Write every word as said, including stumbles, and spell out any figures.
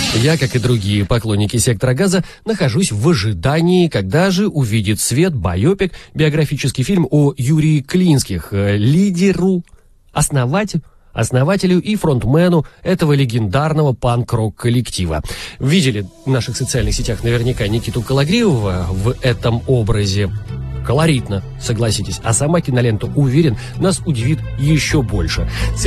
Я, как и другие поклонники «Сектора газа», нахожусь в ожидании, когда же увидит свет байопик, биографический фильм о Юрии Клинских, лидеру, основателю, основателю и фронтмену этого легендарного панк-рок-коллектива. Видели в наших социальных сетях наверняка Никиту Калагриева в этом образе. Колоритно, согласитесь. А сама кинолента, уверен, нас удивит еще больше.